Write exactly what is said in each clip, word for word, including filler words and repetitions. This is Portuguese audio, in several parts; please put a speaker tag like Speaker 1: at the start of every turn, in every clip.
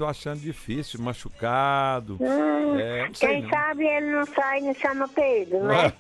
Speaker 1: tô achando difícil, machucado.
Speaker 2: Hum,
Speaker 1: é, não sei
Speaker 2: quem
Speaker 1: não.
Speaker 2: sabe ele não sai e não chama Pedro, né?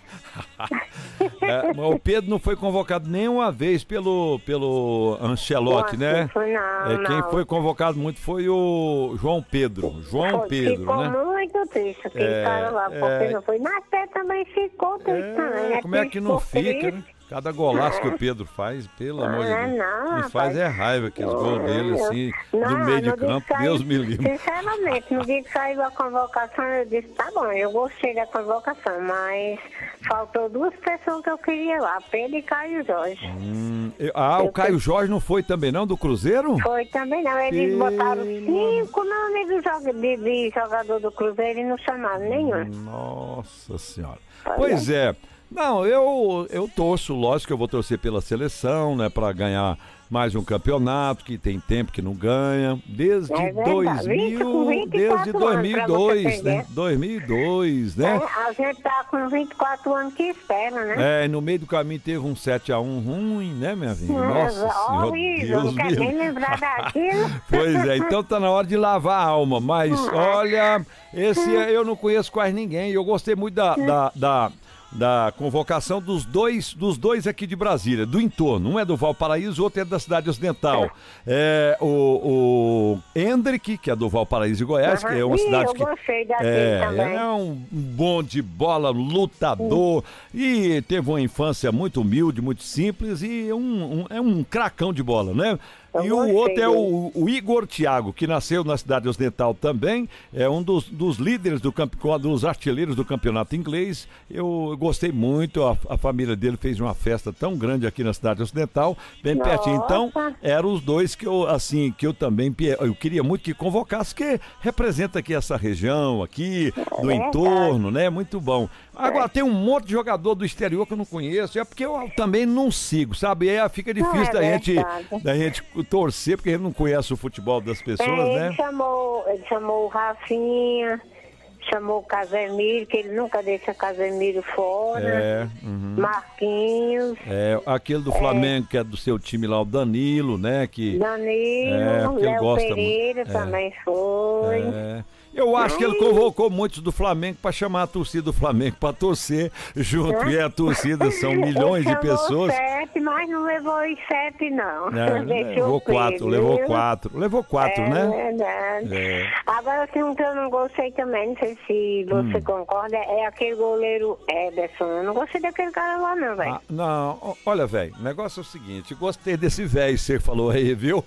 Speaker 1: É, mas o Pedro não foi convocado nenhuma vez pelo, pelo Ancelotti, né?
Speaker 2: Foi não,
Speaker 1: É, quem
Speaker 2: não.
Speaker 1: foi convocado muito foi o João Pedro. João
Speaker 2: Foi,
Speaker 1: Pedro,
Speaker 2: ficou
Speaker 1: né?
Speaker 2: muito triste aquele
Speaker 1: É,
Speaker 2: cara lá, porque
Speaker 1: é.
Speaker 2: não foi. Mas Pedro também ficou triste também, né?
Speaker 1: É, como é que não
Speaker 2: Ficou
Speaker 1: fica,
Speaker 2: triste.
Speaker 1: né? Cada golaço que o Pedro faz, pelo amor de
Speaker 2: Ah,
Speaker 1: Deus.
Speaker 2: não,
Speaker 1: Me faz
Speaker 2: rapaz.
Speaker 1: é raiva aqueles gols dele, assim, no meio de
Speaker 2: no dia
Speaker 1: campo.
Speaker 2: que saiu-
Speaker 1: Deus me livre.
Speaker 2: Sinceramente, no dia que saiu a convocação, eu disse, tá bom, eu gostei da convocação, mas faltou duas pessoas que eu queria lá, Pedro e Caio Jorge.
Speaker 1: Hum, eu- ah, o Caio Jorge não foi também não, do Cruzeiro?
Speaker 2: Foi também não, eles
Speaker 1: Pelo-
Speaker 2: botaram cinco nomes do joga- de, de jogador do Cruzeiro e não chamaram nenhum.
Speaker 1: Nossa senhora.
Speaker 2: Pois
Speaker 1: Pois é. Não, eu, eu torço, lógico que eu vou torcer pela seleção, né, para ganhar mais um campeonato, que tem tempo que não ganha, desde
Speaker 2: É verdade.
Speaker 1: dois mil,
Speaker 2: vinte,
Speaker 1: desde
Speaker 2: vinte e quatro
Speaker 1: dois mil e
Speaker 2: anos, pra
Speaker 1: dois,
Speaker 2: você
Speaker 1: né,
Speaker 2: entender.
Speaker 1: dois mil e dois, né?
Speaker 2: É, a gente tá com vinte e quatro anos que espera, né?
Speaker 1: É, e no meio do caminho teve um sete a um ruim, né, minha filha?
Speaker 2: Mas,
Speaker 1: Nossa senhora,
Speaker 2: horrível,
Speaker 1: Deus
Speaker 2: não quer
Speaker 1: me
Speaker 2: nem
Speaker 1: livre.
Speaker 2: lembrar daquilo.
Speaker 1: Pois é, então tá na hora de lavar a alma, mas olha, esse eu não conheço quase ninguém, eu gostei muito da, da, da, da convocação dos dois, dos dois aqui de Brasília, do entorno, um é do Valparaíso, o outro é da cidade ocidental, é o, o Hendrick, que é do Valparaíso e Goiás, que é uma
Speaker 2: Ih,
Speaker 1: cidade
Speaker 2: eu
Speaker 1: que...
Speaker 2: gostei daquele
Speaker 1: É,
Speaker 2: também.
Speaker 1: é um bom de bola, lutador, e teve uma infância muito humilde, muito simples, e um, um- é um cracão de bola, né?
Speaker 2: Eu
Speaker 1: E o
Speaker 2: gostei
Speaker 1: outro é
Speaker 2: dele.
Speaker 1: o, o Igor Thiago, que nasceu na cidade ocidental também, é um dos, dos líderes, do campe- dos artilheiros do campeonato inglês. Eu gostei muito, a, a família dele fez uma festa tão grande aqui na cidade ocidental, bem
Speaker 2: Nossa.
Speaker 1: pertinho. Então, eram os dois que eu, assim, que eu também, pe- eu queria muito que convocasse, que representa aqui essa região aqui, do
Speaker 2: verdade.
Speaker 1: entorno, né? Muito bom. Agora, tem um monte de jogador do exterior que eu não conheço, é porque eu também não sigo, sabe? Aí fica difícil
Speaker 2: é
Speaker 1: da gente,
Speaker 2: verdade.
Speaker 1: da gente torcer, porque a gente não conhece o futebol das pessoas,
Speaker 2: É,
Speaker 1: né?
Speaker 2: ele, chamou, ele chamou o Rafinha, chamou o Casemiro, que ele nunca deixa Casemiro fora.
Speaker 1: É, uhum.
Speaker 2: Marquinhos,
Speaker 1: É, aquele do Flamengo, que é do seu time lá, o Danilo, né? Que,
Speaker 2: Danilo,
Speaker 1: É, porque ele
Speaker 2: Léo
Speaker 1: gosta
Speaker 2: Pereira
Speaker 1: muito. É.
Speaker 2: também foi.
Speaker 1: é, eu acho que ele convocou muitos do Flamengo para chamar a torcida do Flamengo para torcer junto. E a torcida são milhões de
Speaker 2: Ele chamou
Speaker 1: pessoas.
Speaker 2: sete, mas não levou os sete, não.
Speaker 1: É,
Speaker 2: Deixou
Speaker 1: levou quatro,
Speaker 2: Pedro,
Speaker 1: levou
Speaker 2: viu?
Speaker 1: quatro. Levou quatro,
Speaker 2: É
Speaker 1: né?
Speaker 2: verdade.
Speaker 1: É.
Speaker 2: Agora tem um que eu não gostei também, não sei se você
Speaker 1: Hum.
Speaker 2: concorda, é aquele goleiro Ederson. Eu não gostei daquele cara lá não, velho.
Speaker 1: Ah, não, ó, olha, velho, o negócio é o seguinte, gostei desse velho que você falou aí, viu?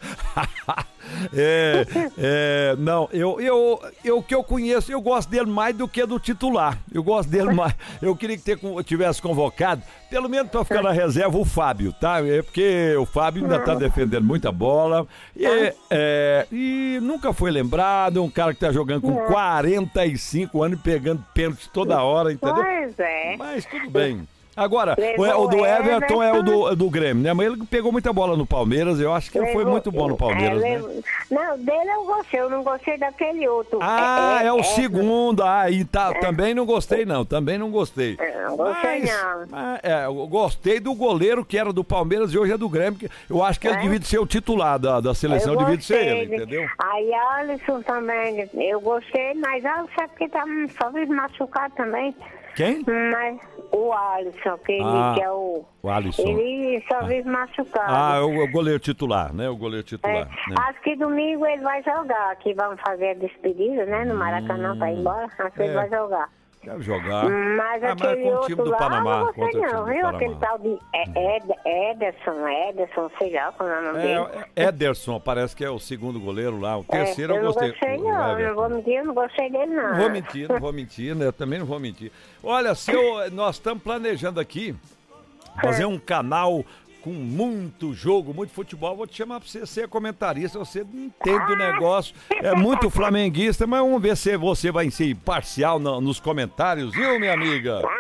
Speaker 1: é, é, não, eu, eu, eu que eu conheço, eu gosto dele mais do que do titular. Eu gosto dele mais. Eu queria que ter, tivesse convocado, pelo menos pra ficar na reserva, o Fábio, tá? É porque o Fábio ainda tá defendendo muita bola. E, é, e nunca foi lembrado, um cara que tá jogando com quarenta e cinco anos e pegando pênalti toda hora, entendeu?
Speaker 2: Pois é.
Speaker 1: Mas tudo bem. Agora,
Speaker 2: Levou
Speaker 1: o, o do Everton é o
Speaker 2: Everton.
Speaker 1: do, do Grêmio, né? Mas ele pegou muita bola no Palmeiras, eu acho que ele foi
Speaker 2: Levou-
Speaker 1: muito bom no Palmeiras,
Speaker 2: é,
Speaker 1: né?
Speaker 2: levou- Não, dele eu gostei, eu não gostei daquele outro.
Speaker 1: Ah, é, o
Speaker 2: é,
Speaker 1: segundo. Ah, e tá, também não gostei, não. Também não gostei.
Speaker 2: É, não gostei,
Speaker 1: Mas,
Speaker 2: não.
Speaker 1: mas, é, eu gostei do goleiro que era do Palmeiras e hoje é do Grêmio. Que eu acho que ele
Speaker 2: É?
Speaker 1: devia ser o titular da, da seleção,
Speaker 2: Eu
Speaker 1: devia ser
Speaker 2: gostei
Speaker 1: ele,
Speaker 2: de-
Speaker 1: entendeu?
Speaker 2: Aí Alisson também, eu gostei, mas Alisson é porque tá hum, só vive machucado também.
Speaker 1: Quem?
Speaker 2: Mas o Alisson, aquele
Speaker 1: Ah,
Speaker 2: que é o.
Speaker 1: o Alisson.
Speaker 2: Ele só vive machucado.
Speaker 1: Ah, é o, o goleiro titular, né? O goleiro
Speaker 2: É,
Speaker 1: titular. né?
Speaker 2: acho que domingo ele vai jogar, que vamos fazer a despedida, né? No Maracanã pra ir embora. Acho que
Speaker 1: é.
Speaker 2: ele vai jogar.
Speaker 1: Quero jogar.
Speaker 2: Mas
Speaker 1: Ah,
Speaker 2: aquele
Speaker 1: com o
Speaker 2: outro
Speaker 1: time do
Speaker 2: lá,
Speaker 1: Panamá,
Speaker 2: não
Speaker 1: contra o
Speaker 2: gostei
Speaker 1: time
Speaker 2: não,
Speaker 1: do
Speaker 2: viu?
Speaker 1: Panamá.
Speaker 2: Aquele tal de é- Ed- Ederson, Ederson, sei lá qual é o nome dele.
Speaker 1: É, é Ederson, parece que é o segundo goleiro lá. O
Speaker 2: É,
Speaker 1: terceiro eu,
Speaker 2: eu não
Speaker 1: gostei.
Speaker 2: gostei
Speaker 1: o
Speaker 2: não,
Speaker 1: Everton.
Speaker 2: não vou mentir, eu não gostei dele não.
Speaker 1: Não vou mentir, não vou mentir, né? Eu também não vou mentir. Olha, se eu, nós estamos planejando aqui fazer um canal com muito jogo, muito futebol. Vou te chamar pra você ser comentarista. Você entende o negócio, é muito flamenguista, mas vamos ver se você vai ser parcial no- nos comentários, viu, minha amiga?
Speaker 2: Ah,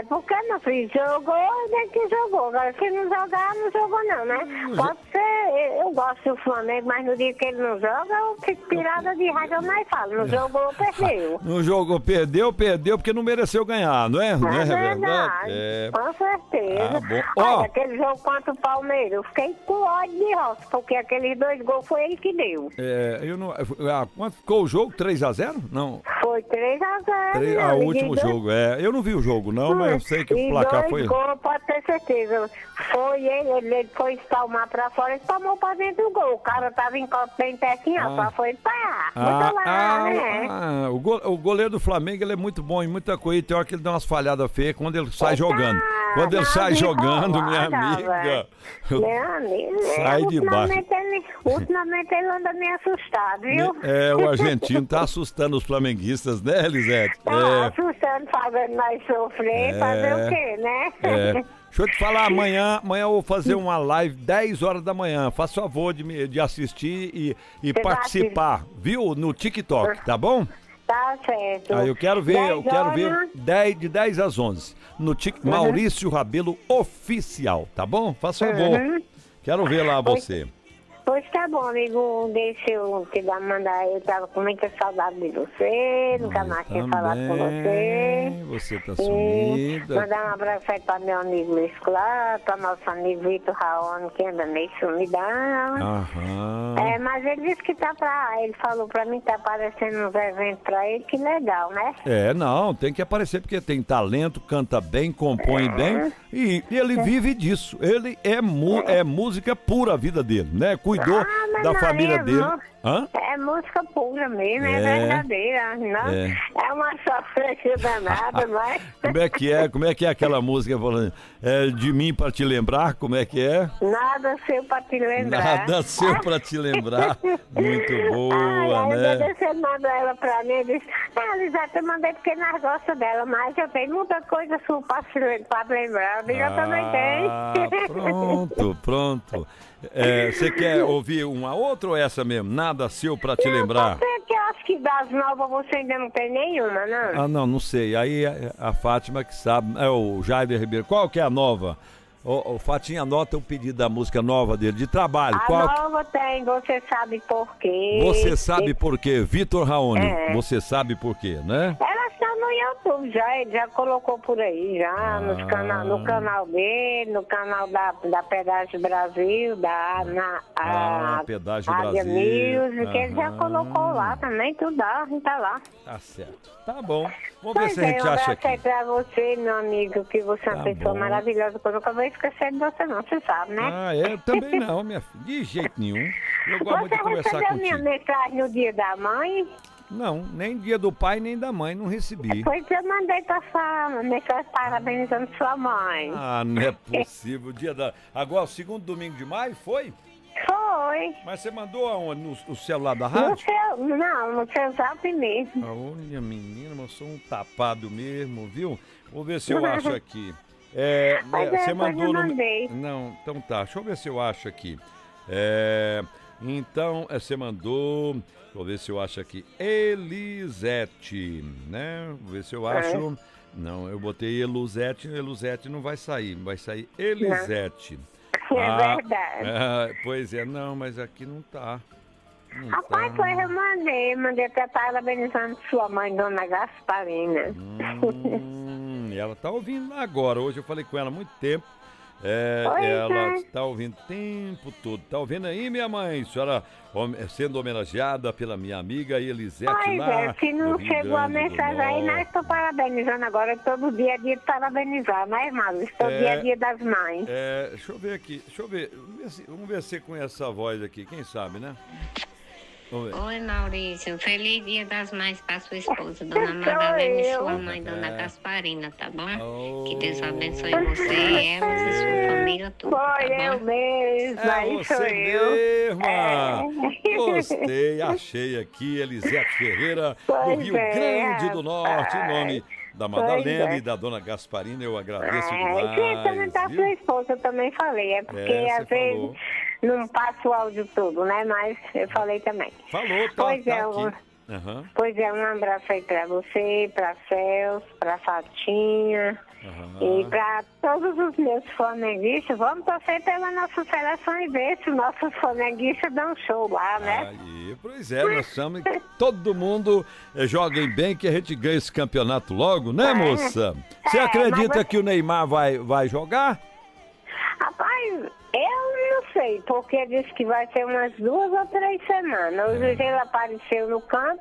Speaker 2: É porque meu filho jogou, nem que jogou. Agora, se não jogar, não jogou não, né?
Speaker 1: Hum,
Speaker 2: Pode ser, eu gosto do Flamengo, mas no dia que ele não joga, eu fico pirada de raiva, eu mais falo. Não jogou, perdeu.
Speaker 1: No jogo perdeu, perdeu porque não mereceu ganhar, não é? Não
Speaker 2: É
Speaker 1: é
Speaker 2: verdade,
Speaker 1: É.
Speaker 2: com certeza.
Speaker 1: Ah, bom.
Speaker 2: Olha,
Speaker 1: Ó.
Speaker 2: aquele jogo contra o Palmeiras, eu fiquei com ódio de roça, porque aqueles dois gols foi ele que deu.
Speaker 1: É, eu não. Ah, quanto ficou o jogo? três a zero? Não.
Speaker 2: Foi três a zero.
Speaker 1: três, ah, o último jogo, é. Eu não vi o jogo, não, mas eu sei que o placar foi.
Speaker 2: E dois gols, pode ter certeza. Foi ele, ele, ele foi espalmar pra fora e espalmou pra dentro do gol. O cara tava em copo bem pertinho,
Speaker 1: Ah.
Speaker 2: só foi pá.
Speaker 1: Ah,
Speaker 2: Botou lá,
Speaker 1: ah,
Speaker 2: né?
Speaker 1: ah, o, go- o goleiro do Flamengo ele é muito bom em muita coisa. E tem hora que ele dá umas falhadas feias quando ele sai jogando. Quando ele
Speaker 2: Tá
Speaker 1: sai
Speaker 2: de
Speaker 1: jogando, minha
Speaker 2: roubada,
Speaker 1: amiga.
Speaker 2: velho. Meu amigo,
Speaker 1: Sai
Speaker 2: é,
Speaker 1: de baixo.
Speaker 2: ultimamente ele, ultimamente ele anda meio assustado, viu?
Speaker 1: É, o argentino tá assustando os flamenguistas, né, Elisete?
Speaker 2: Tá
Speaker 1: É,
Speaker 2: assustando, fazendo nós sofrer,
Speaker 1: É.
Speaker 2: fazer o quê, né?
Speaker 1: é. Deixa eu te falar, amanhã, amanhã eu vou fazer uma live dez horas da manhã. Faça favor de, me- de assistir e, e
Speaker 2: Você vai
Speaker 1: participar, viu? No TikTok, tá bom?
Speaker 2: Tá certo.
Speaker 1: Ah, eu quero ver, eu
Speaker 2: Dez
Speaker 1: quero ver
Speaker 2: horas.
Speaker 1: dez, de dez às onze. No Tik Maurício Rabelo Oficial, tá bom? Faça favor.
Speaker 2: Uhum.
Speaker 1: Quero ver lá você.
Speaker 2: Pois tá bom, amigo. Deixa eu te dar, mandar. Eu tava com muita saudade de você, nunca mais tinha falado com você.
Speaker 1: Você tá
Speaker 2: E
Speaker 1: sumida.
Speaker 2: mandar um abraço aí pra meu amigo Luiz Claro, pra nosso amigo Vitor Raoni, que anda meio sumidão.
Speaker 1: Aham.
Speaker 2: É, mas ele disse que tá pra. Ele falou pra mim que tá aparecendo uns eventos pra ele, que legal, né?
Speaker 1: É, não, tem que aparecer porque tem talento, canta bem, compõe bem e ele vive disso. Ele é, mu é música pura a vida dele, né? Cuidou
Speaker 2: Ah, mas
Speaker 1: da
Speaker 2: Maria,
Speaker 1: família dele.
Speaker 2: não.
Speaker 1: Hã?
Speaker 2: É música pura mesmo, é,
Speaker 1: É.
Speaker 2: verdadeira. Não?
Speaker 1: É.
Speaker 2: É. uma sofrência danada, mas.
Speaker 1: Como é que é? Como é que é aquela música falando? É de mim pra te lembrar? Como é que é?
Speaker 2: Nada seu pra te lembrar.
Speaker 1: Nada seu pra te lembrar. Muito
Speaker 2: Ai,
Speaker 1: boa,
Speaker 2: aí
Speaker 1: né?
Speaker 2: você mandou ela pra mim e disse, ah, Lisata, eu mandei porque nós gostamos dela, mas eu tenho muita coisa sua pra, se lem- pra lembrar. Eu digo, eu também
Speaker 1: Ah,
Speaker 2: tenho.
Speaker 1: pronto, pronto. É, você quer ouvir uma outra ou essa mesmo? Nada seu pra te lembrar?
Speaker 2: Você que eu acho que das novas você ainda não tem nenhuma, não?
Speaker 1: Ah, não, não sei. Aí a, a Fátima que sabe. É o Jair Ribeiro. Qual que é a nova? O, o Fatinha anota o pedido da música nova dele, de trabalho.
Speaker 2: A
Speaker 1: Qual que-
Speaker 2: nova tem, você sabe por quê.
Speaker 1: Você sabe por quê? Vitor Raoni,
Speaker 2: É.
Speaker 1: você sabe por quê, né?
Speaker 2: Ela está no YouTube já, ele já colocou por aí, já, nos
Speaker 1: Ah.
Speaker 2: cana no canal dele, no canal da, da Pedágio Brasil, da na, a,
Speaker 1: Ah, Pedágio
Speaker 2: Rádio
Speaker 1: Brasil.
Speaker 2: Music, ele já
Speaker 1: Aham.
Speaker 2: colocou lá também, tudo dá, a gente tá lá.
Speaker 1: Tá certo. Tá bom. Vamos ver
Speaker 2: Pois
Speaker 1: se a
Speaker 2: é,
Speaker 1: gente
Speaker 2: um
Speaker 1: acha
Speaker 2: abraço aí
Speaker 1: aqui.
Speaker 2: pra você, meu amigo, que você é uma
Speaker 1: Tá
Speaker 2: pessoa
Speaker 1: bom.
Speaker 2: maravilhosa, que eu nunca vou esquecer de você não, você sabe, né?
Speaker 1: Ah, é? Também não, minha filha. De jeito nenhum. Eu gosto muito
Speaker 2: Você
Speaker 1: de conversar
Speaker 2: recebeu minha
Speaker 1: contigo.
Speaker 2: mensagem no dia da mãe?
Speaker 1: Não, nem dia do pai, nem da mãe, não recebi.
Speaker 2: Pois eu mandei pra sua mensagem parabenizando sua mãe.
Speaker 1: Ah, não é possível. Dia da... Agora, o segundo domingo de maio, foi?
Speaker 2: Foi.
Speaker 1: Mas você mandou aonde? No, no celular da
Speaker 2: No
Speaker 1: rádio?
Speaker 2: seu, não, no seu zap mesmo.
Speaker 1: Olha, menina, mas eu sou um tapado mesmo, viu? Vou ver se eu acho aqui. É,
Speaker 2: Mas
Speaker 1: é,
Speaker 2: é,
Speaker 1: você
Speaker 2: pois
Speaker 1: mandou
Speaker 2: eu
Speaker 1: no...
Speaker 2: mandei.
Speaker 1: Não, então tá, deixa eu ver se eu acho aqui. É, então, é, você mandou... Deixa eu ver se eu acho aqui. Elisete, né? Vou ver se eu acho... Não, eu botei Elusete, Elusete não vai sair, vai sair Elisete.
Speaker 2: É verdade.
Speaker 1: ah, pois é, não, mas aqui não tá. Não
Speaker 2: Rapaz,
Speaker 1: tá.
Speaker 2: foi, eu mandei. Mandei pra parabenizando sua mãe, dona Gasparina.
Speaker 1: Hum, e ela tá ouvindo agora. Hoje eu falei com ela há muito tempo. É,
Speaker 2: Pois
Speaker 1: ela
Speaker 2: é.
Speaker 1: está ouvindo o tempo todo. Tá ouvindo aí, minha mãe? A senhora hom- sendo homenageada pela minha amiga Elisete
Speaker 2: Pois
Speaker 1: lá.
Speaker 2: é, se não
Speaker 1: do Rio
Speaker 2: chegou a
Speaker 1: Grande do
Speaker 2: mensagem aí, nós
Speaker 1: Norte.
Speaker 2: estamos parabenizando agora. Todo dia é dia de parabenizar, né, Marlos? Todo
Speaker 1: É.
Speaker 2: dia é dia das mães.
Speaker 1: É, deixa eu ver aqui, deixa eu ver. Vamos ver se, vamos ver se com essa voz aqui, quem sabe, né? Vamos ver.
Speaker 3: Oi, Maurício. Feliz Dia das Mães para sua esposa, Dona
Speaker 2: Sou
Speaker 3: Madalena, e
Speaker 2: eu.
Speaker 3: sua mãe, Dona
Speaker 1: É.
Speaker 3: Gasparina, tá bom?
Speaker 1: Oh.
Speaker 3: Que Deus abençoe você, elas e sua família toda, tá
Speaker 2: Foi eu
Speaker 3: bom?
Speaker 2: mesmo,
Speaker 1: É
Speaker 2: aí sou
Speaker 1: você
Speaker 2: eu.
Speaker 1: mesma!
Speaker 2: É.
Speaker 1: Gostei, achei aqui Elisete Ferreira, do
Speaker 2: Pois
Speaker 1: Rio
Speaker 2: é,
Speaker 1: Grande do Norte, em nome da
Speaker 2: Pois
Speaker 1: Madalena
Speaker 2: é.
Speaker 1: e da Dona Gasparina, eu agradeço
Speaker 2: É, e quem também tá
Speaker 1: demais.
Speaker 2: sua
Speaker 1: viu?
Speaker 2: esposa, eu também falei. É porque
Speaker 1: É, você
Speaker 2: às vezes
Speaker 1: falou.
Speaker 2: não passa o áudio todo, né? Mas eu falei também.
Speaker 1: Falou, tá,
Speaker 2: Pois
Speaker 1: tá
Speaker 2: é, um,
Speaker 1: aqui. Uhum.
Speaker 2: Pois é, um abraço aí pra você, pra Celso, pra Fatinha
Speaker 1: Uhum.
Speaker 2: e pra todos os meus flamenguistas. Vamos torcer pela nossa seleção e ver se os nossos flamenguistas dão show lá, né?
Speaker 1: Aí, pois é, nós chamamos que todo mundo eh, joguem bem, que a gente ganha esse campeonato logo, né,
Speaker 2: É.
Speaker 1: moça? Você
Speaker 2: É,
Speaker 1: acredita
Speaker 2: mas você-
Speaker 1: que o Neymar vai, vai jogar?
Speaker 2: Rapaz, eu não sei, porque disse que vai ser umas duas ou três semanas. Hoje ele apareceu no campo